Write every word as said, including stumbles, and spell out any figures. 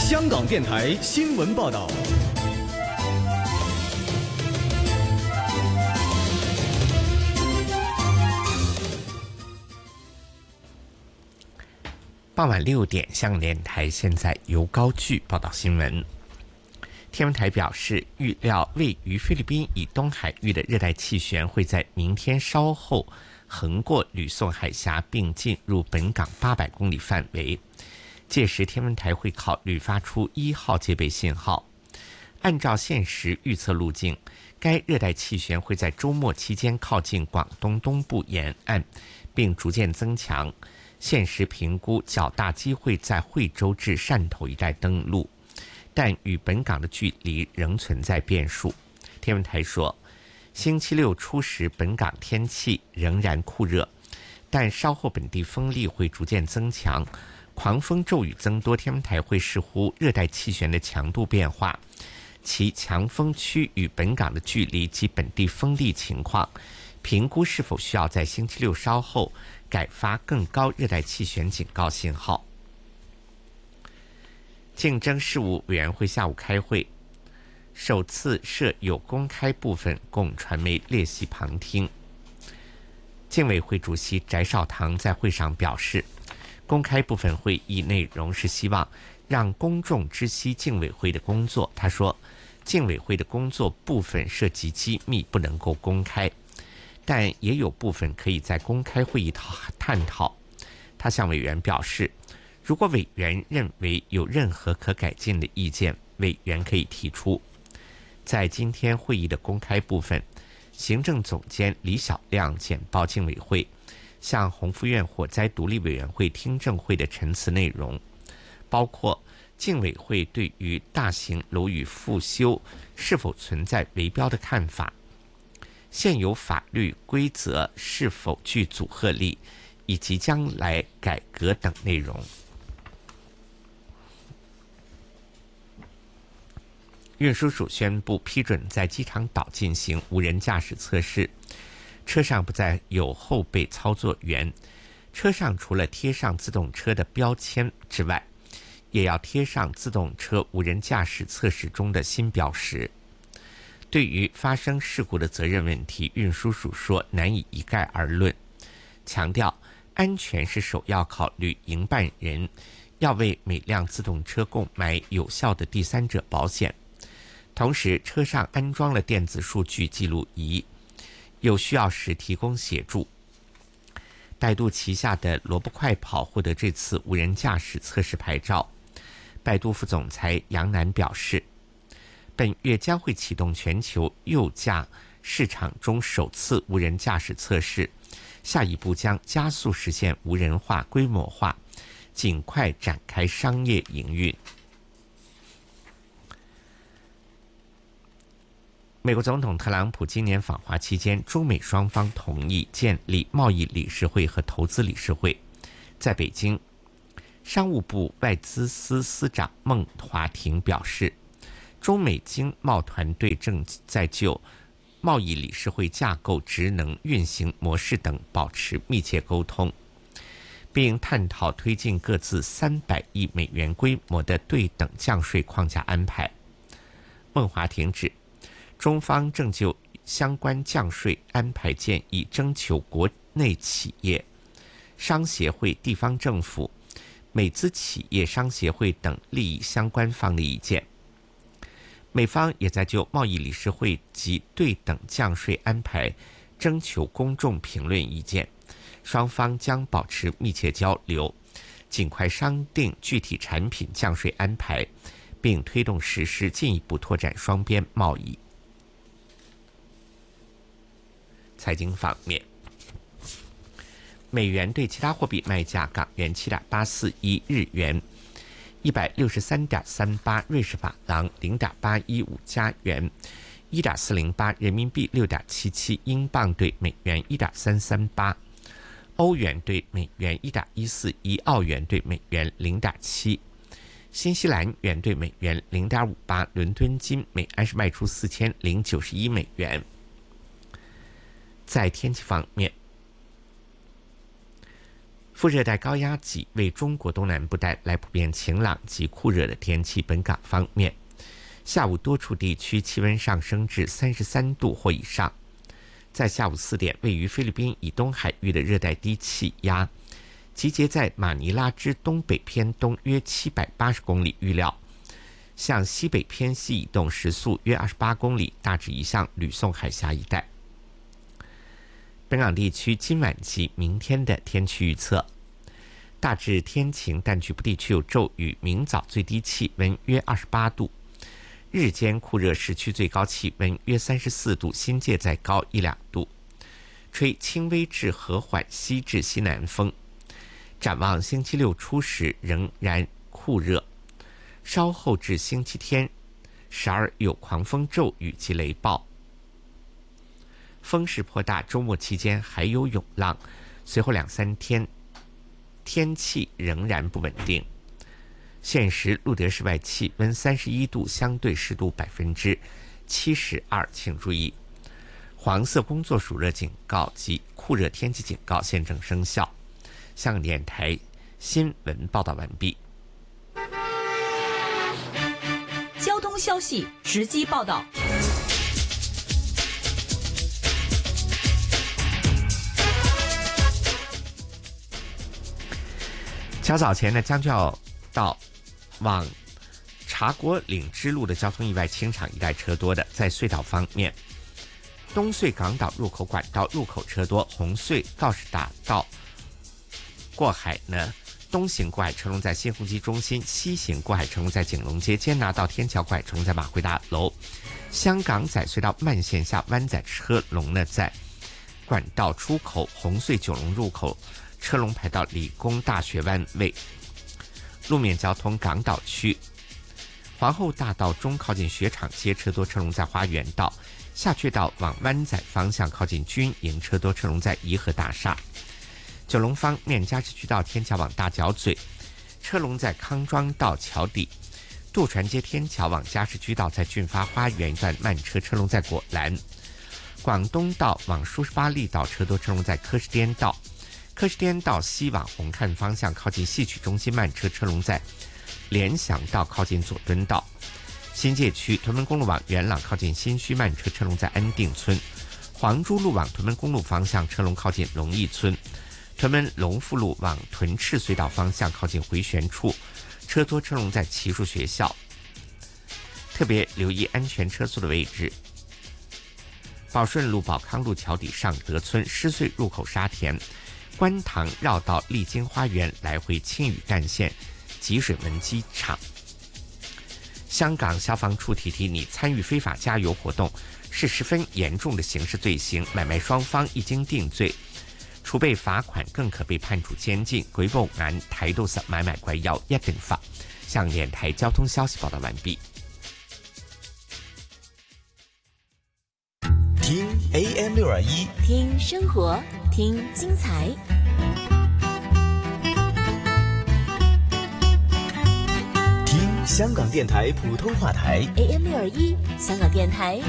香港电台新闻报道。 傍晚六点，香港电台现在由高炬报道新闻。天文台表示，预料位于菲律宾以东海域的热带气旋会在明天稍后横过吕宋海峡，并进入本港八百公里范围。届时，天文台会考虑发出一号戒备信号。按照现时预测路径，该热带气旋会在周末期间靠近广东东部沿岸，并逐渐增强。现时评估较大机会在惠州至汕头一带登陆，但与本港的距离仍存在变数。天文台说，星期六初时本港天气仍然酷热，但稍后本地风力会逐渐增强，狂风骤雨增多。天文台会视乎热带气旋的强度变化、其强风区与本港的距离及本地风力情况，评估是否需要在星期六稍后改发更高热带气旋警告信号。竞争事务委员会下午开会，首次设有公开部分供传媒列席旁听。竞委会主席翟绍唐在会上表示，公开部分会议内容是希望让公众知悉竞委会的工作。他说，竞委会的工作部分涉及机密，不能够公开，但也有部分可以在公开会议探讨。他向委员表示，如果委员认为有任何可改进的意见，委员可以提出。在今天会议的公开部分，行政总监李小亮简报竞委会向宏福院火灾独立委员会听证会的陈词内容，包括竞委会对于大型楼宇复修是否存在围标的看法，现有法律规则是否具阻吓力，以及将来改革等内容。运输署宣布批准在机场岛进行无人驾驶测试，车上不再有后备操作员，车上除了贴上自动车的标签之外，也要贴上自动车无人驾驶测试中的新标识。对于发生事故的责任问题，运输署说难以一概而论，强调安全是首要考虑，营办人要为每辆自动车购买有效的第三者保险。同时，车上安装了电子数据记录仪，有需要时提供协助。百度旗下的萝卜快跑获得这次无人驾驶测试牌照。百度副总裁杨楠表示，本月将会启动全球右驾市场中首次无人驾驶测试，下一步将加速实现无人化、规模化，尽快展开商业营运。美国总统特朗普今年访华期间，中美双方同意建立贸易理事会和投资理事会。在北京，商务部外资司司长孟华庭表示，中美经贸团队正在就贸易理事会架构、职能、运行模式等保持密切沟通，并探讨推进各自三百亿美元规模的对等降税框架安排。孟华庭指，中方正就相关降税安排建议征求国内企业、商协会、地方政府、美资企业商协会等利益相关方的意见。美方也在就贸易理事会及对等降税安排征求公众评论意见，双方将保持密切交流，尽快商定具体产品降税安排，并推动实施，进一步拓展双边贸易。财经方面，美元对其他货币卖价：港元七点八四一，日元一百六十三点三八，瑞士法郎零点八一五，加元一点四零八，人民币六点七七，英镑对美元一点三三八，欧元对美元一点一四一，澳元对美元零点七，新西兰元对美元零点五八，伦敦金每安士卖出四千零九十一美元。在天气方面， 副热带高压脊为中国东南部带来普遍晴朗及酷热的天气。本港方面，下午多处地区气温上升至三十三度或以上。在下午四点，位于菲律宾以东海域的热带低气压集结在马尼拉之东北偏东约七百八十公里，预料向西北偏西移动，时速约二十八公里，大致移向吕宋海峡一带。本港地区今晚及明天的天气预测：大致天晴，但局部地区有骤雨。明早最低气温约二十八度，日间酷热，市区最高气温约三十四度，新界再高一两度，吹轻微至和缓西至西南风。展望星期六初时仍然酷热，稍后至星期天时而有狂风骤雨及雷暴，风势颇大，周末期间还有涌浪，随后两三天天气仍然不稳定。现时路德室外气温三十一度，相对湿度百分之七十二，请注意，黄色工作暑热警告及酷热天气警告现正生效。香港电台新闻报道完毕。 交通消息直击报道。 较早前呢，将就要到往茶果岭支路的交通意外清场一带车多的。在隧道方面，东隧港岛入口管道入口车多，红隧告士打道过海呢，东行过海车龙在新鸿基中心，西行过海车龙在景隆街，坚拿道天桥过海车龙在马会大楼。香港仔隧道慢线下湾仔车龙呢在管道出口，红隧九龙入口车龙排到理工大学湾位。路面交通，港岛区皇后大道中靠近雪场街车多，车龙在花园道；下却道往湾仔方向靠近军营车多，车龙在颐和大厦。九龙方面，加士居道天桥往大角咀，车龙在康庄道桥底；渡船街天桥往加士居道在俊发花园一段慢车，车龙在果栏。广东道往舒士巴利道车多，车龙在柯士甸道。柯士甸道西往红磡方向靠近戏曲中心慢车，车龙在联翔道靠近佐敦道。新界区屯门公路往元朗靠近新墟慢车，车龙在安定村。黄珠路往屯门公路方向车龙靠近龙义村。屯门龙富路往屯赤隧道方向靠近回旋处，车多车龙在奇树学校。特别留意安全车速的位置：宝顺路宝康路桥底上德村，狮隧入口沙田，观塘绕道丽晶花园来回青屿干线，集水门机场。香港消防处提提你，参与非法加油活动是十分严重的刑事罪行，买卖双方一经定罪，除被罚款，更可被判处监禁。舉報眼睇到實買賣貴有一定罰。向電台交通消息報道完畢。 听 A M 六二一， 听生活，听精彩。 听香港电台普通话台 A M 六二一，香港电台